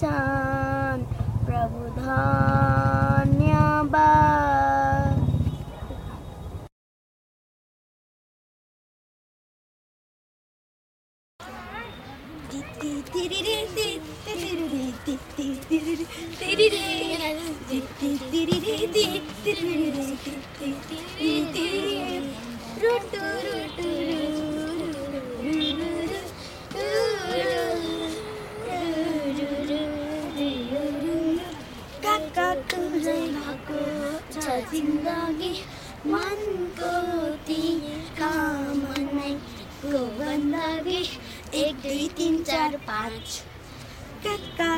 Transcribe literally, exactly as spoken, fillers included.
छन् प्रभु धन्यवाद। जिन्दगी मनको ती कामनाको बन्दगी एक दुई तिन चार पाँच।